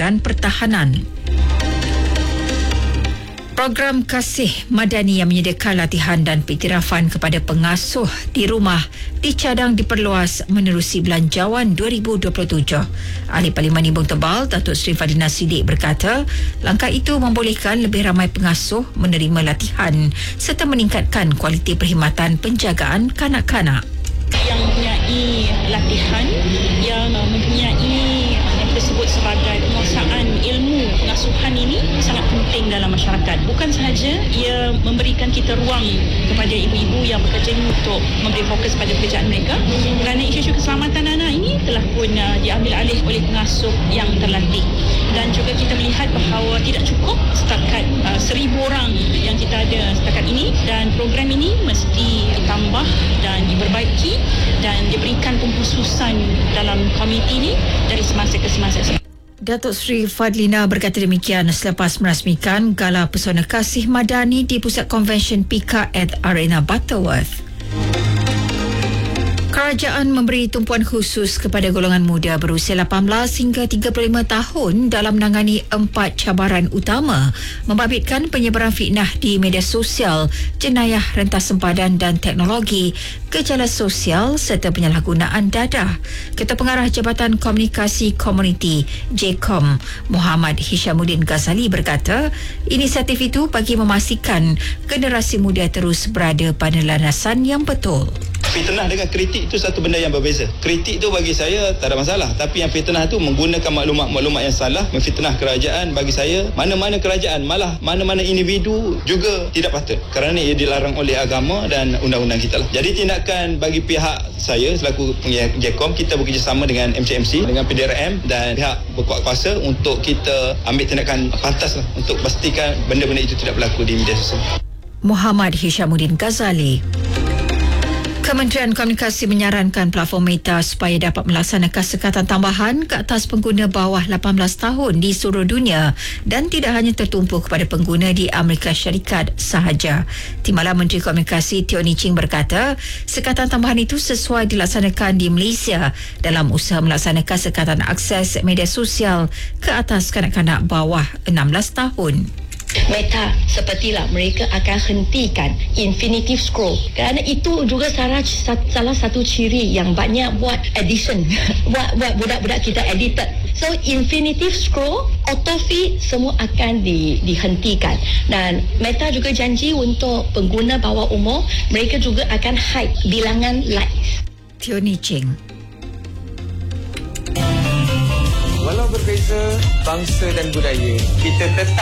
Kementerian Pertahanan. Program Kasih Madani yang menyediakan latihan dan piktirafan kepada pengasuh di rumah dicadang diperluas menerusi Belanjawan 2027. Ahli Parlimen Imbung Tebal, Datuk Seri Fadlina Siddiq berkata, langkah itu membolehkan lebih ramai pengasuh menerima latihan serta meningkatkan kualiti perkhidmatan penjagaan kanak-kanak. Yang mempunyai latihan, yang mempunyai yang disebut sebagai penguasaan ilmu pengasuhan ini sangat penting dalam masyarakat. Bukan sahaja ia memberikan kita ruang kepada ibu-ibu yang bekerja ini untuk memberi fokus pada pekerjaan mereka, kerana isu-isu keselamatan anak ini telah pun diambil alih oleh pengasuh yang terlatih. Dan juga kita melihat bahawa tidak cukup setakat 1,000 orang yang kita ada setakat ini, dan program ini mesti tambah dan diperbaiki dan diberikan pengkhususan dalam komiti ini dari semasa ke semasa. Datuk Seri Fadlina berkata demikian selepas merasmikan Gala Pesona Kasih Madani di Pusat Konvensyen Pika at Arena Butterworth. Kerajaan memberi tumpuan khusus kepada golongan muda berusia 18 hingga 35 tahun dalam menangani 4 cabaran utama membabitkan penyebaran fitnah di media sosial, jenayah rentas sempadan dan teknologi, gejala sosial serta penyalahgunaan dadah. Ketua Pengarah Jabatan Komunikasi Komuniti JCOM, Muhammad Hishamuddin Ghazali berkata, inisiatif itu bagi memastikan generasi muda terus berada pada landasan yang betul. Fitnah dengan kritik itu satu benda yang berbeza. Kritik tu bagi saya tak ada masalah, tapi yang fitnah tu menggunakan maklumat-maklumat yang salah, memfitnah kerajaan, bagi saya mana-mana kerajaan, malah mana-mana individu juga tidak patut, kerana ia dilarang oleh agama dan undang-undang kita lah. Jadi tindakan bagi pihak saya selaku pengiat JCOM, kita bekerjasama dengan MCMC, dengan PDRM dan pihak berkuat kuasa untuk kita ambil tindakan pantas lah, untuk pastikan benda-benda itu tidak berlaku di media sosial. Muhammad Hishamuddin Ghazali. Kementerian Komunikasi menyarankan platform Meta supaya dapat melaksanakan sekatan tambahan ke atas pengguna bawah 18 tahun di seluruh dunia dan tidak hanya tertumpu kepada pengguna di Amerika Syarikat sahaja. Timbalan Menteri Komunikasi Teo Nii Ching berkata, sekatan tambahan itu sesuai dilaksanakan di Malaysia dalam usaha melaksanakan sekatan akses media sosial ke atas kanak-kanak bawah 16 tahun. Meta sepertilah mereka akan hentikan infinitive scroll, kerana itu juga salah satu ciri yang banyak buat addiction buat budak-budak kita addicted. So infinitive scroll, auto feed semua akan dihentikan, dan Meta juga janji untuk pengguna bawah umur mereka juga akan hide bilangan likes. Teo Nii Ching. Walau berbeza bangsa dan budaya, kita tetap